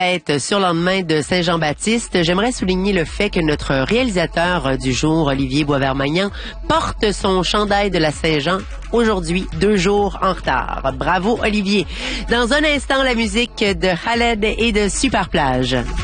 Sur le lendemain de Saint-Jean-Baptiste, j'aimerais souligner le fait que notre réalisateur du jour, Olivier Boisvert-Magnan, porte son chandail de la Saint-Jean aujourd'hui, 2 jours en retard. Bravo, Olivier. Dans un instant, la musique de Khaled et de Superplage.